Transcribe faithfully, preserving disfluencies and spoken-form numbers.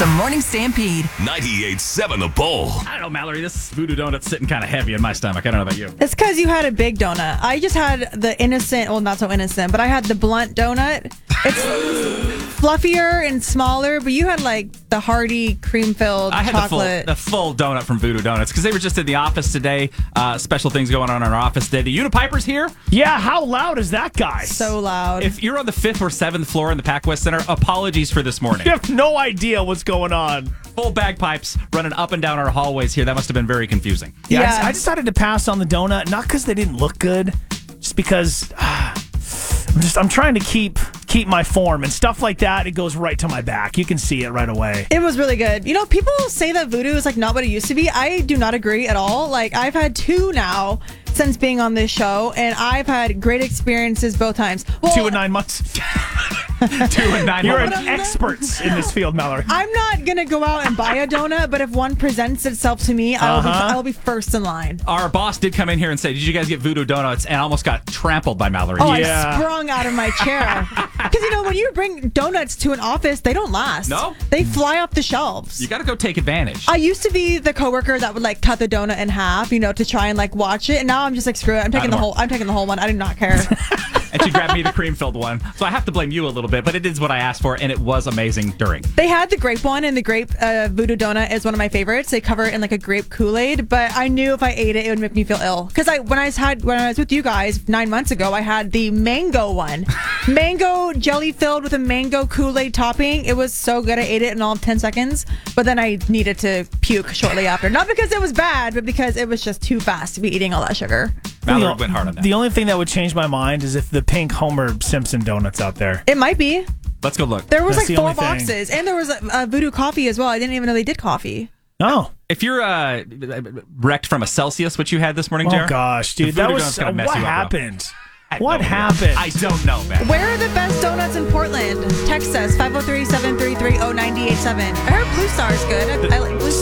Morning Stampede. ninety-eight point seven The Bull. I don't know, Mallory. This voodoo donut's sitting kind of heavy in my stomach. I don't know about you. It's because you had a big donut. I just had the innocent, well, not so innocent, but I had the blunt donut. It's fluffier and smaller, but you had like the hearty cream-filled I had chocolate. the full, the full donut from Voodoo Donuts because they were just in the office today. Uh, special things going on in our office today. The Unipipers here. Yeah, how loud is that guy? So loud. If you're on the fifth or seventh floor in the PacWest Center, apologies for this morning. You have no idea what's going on. Full bagpipes running up and down our hallways here. That must have been very confusing. Yeah, Yeah. I, I decided to pass on the donut, not because they didn't look good, just because uh, I'm just I'm trying to keep keep my form and stuff like that. It goes right to my back. You can see it right away. It was really good. You know, people say that voodoo is like not what it used to be. I do not agree at all. Like, I've had two now since being on this show, and I've had great experiences both times. Well, Two and nine months. Two and nine. You're an months. expert in this field, Mallory. I'm not gonna go out and buy a donut, but if one presents itself to me, I will be, Uh-huh. I will be first in line. Our boss did come in here and say, "Did you guys get Voodoo Donuts?" And almost got trampled by Mallory. Oh, Yeah. I sprung out of my chair. Because, you know, when you bring donuts to an office, they don't last. No? They fly off the shelves. You got to go take advantage. I used to be the coworker that would like cut the donut in half, you know, to try and like watch it. And now I'm just like, screw it. I'm taking the more. whole. I'm taking the whole one. I do not care. And she grabbed me the cream-filled one. So I have to blame you a little bit, but it is what I asked for, and it was amazing during. They had the grape one, and the grape uh, voodoo donut is one of my favorites. They cover it in like a grape Kool-Aid, but I knew if I ate it, it would make me feel ill. Because I when I had when I was with you guys nine months ago, I had the mango one, mango jelly filled with a mango Kool-Aid topping. It was so good. I ate it in all of ten seconds, but then I needed to puke shortly after. Not because it was bad, but because it was just too fast to be eating all that sugar. Mallory The- went hard on that. The only thing that would change my mind is if the pink Homer Simpson donuts out there. It might be. Let's go look. There was That's like the four only thing. boxes, and there was a, a voodoo coffee as well. I didn't even know they did coffee. Oh, If you're uh, wrecked from a Celsius, which you had this morning, oh Jared, gosh, the dude, that Voodoo was Donut's gonna mess what you up, bro. happened. I What don't know. happened? I don't know, man. Where are the best donuts in Portland? Text us five oh three, seven three three, oh nine eight seven. I heard Blue Star's good. I, I like Blue